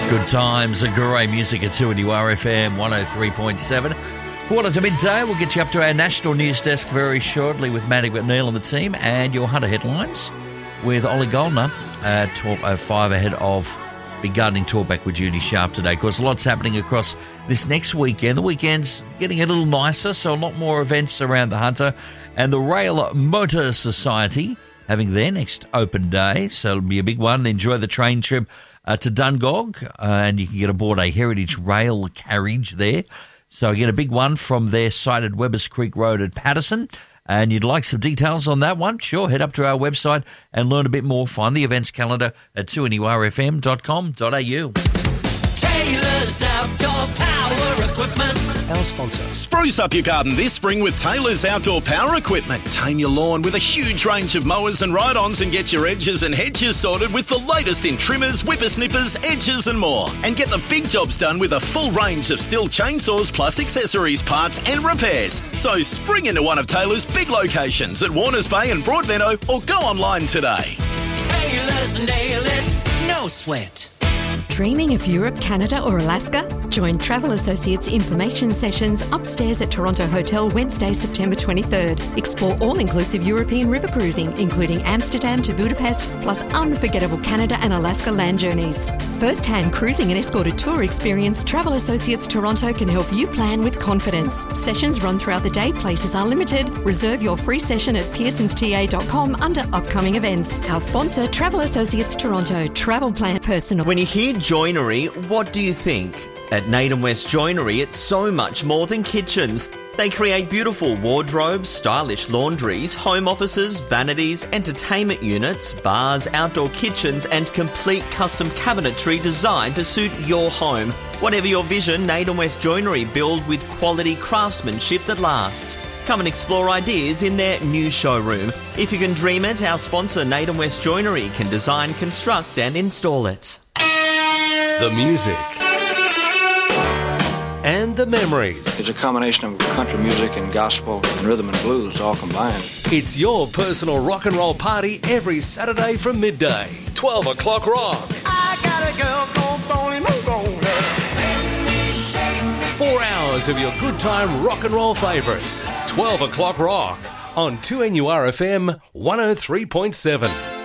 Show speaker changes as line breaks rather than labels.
Good times and great music at 2NURFM 103.7. Quarter to midday, we'll get you up to our national news desk very shortly with Maddie McNeil and the team, and your Hunter headlines with Ollie Goldner at 12:05 ahead of Big Gardening Tour back with Judy Sharp today. Of course, lots happening across this next weekend. The weekend's getting a little nicer, so a lot more events around the Hunter, and the Rail Motor Society having their next open day, so it'll be a big one. Enjoy the train trip to Dungog, and you can get aboard a heritage rail carriage there. So again, a big one from their site at Webbers Creek Road at Patterson. And you'd like some details on that one? Sure, head up to our website and learn a bit more. Find the events calendar at 2NURFM.com.au.
Taylor's Outdoor Power Equipment.
Our sponsor.
Spruce up your garden this spring with Taylor's Outdoor Power Equipment. Tame your lawn with a huge range of mowers and ride-ons and get your edges and hedges sorted with the latest in trimmers, whippersnippers, edges and more. And get the big jobs done with a full range of Stihl chainsaws plus accessories, parts and repairs. So spring into one of Taylor's big locations at Warners Bay and Broadmeadow, or go online today.
Taylor's nail it, no sweat.
Dreaming of Europe, Canada or Alaska? Join Travel Associates information sessions upstairs at Toronto Hotel Wednesday, September 23rd. Explore all-inclusive European river cruising, including Amsterdam to Budapest, plus unforgettable Canada and Alaska land journeys. First-hand cruising and escorted tour experience, Travel Associates Toronto can help you plan with confidence. Sessions run throughout the day, places are limited. Reserve your free session at pearsonsta.com under upcoming events. Our sponsor, Travel Associates Toronto. Travel plan personal.
When you hear joinery, what do you think? At Naden West Joinery, it's so much more than kitchens. They create beautiful wardrobes, stylish laundries, home offices, vanities, entertainment units, bars, outdoor kitchens, and complete custom cabinetry designed to suit your home. Whatever your vision, Naden West Joinery build with quality craftsmanship that lasts. Come and explore ideas in their new showroom. If you can dream it, our sponsor Naden West Joinery can design, construct and install it.
The music. And the memories.
It's a combination of country music and gospel and rhythm and blues all combined.
It's your personal rock and roll party every Saturday from midday. 12 o'clock rock.
I got a girl called Bonnie Malone.
4 hours of your good time rock and roll favourites. 12 o'clock rock on 2NURFM 103.7.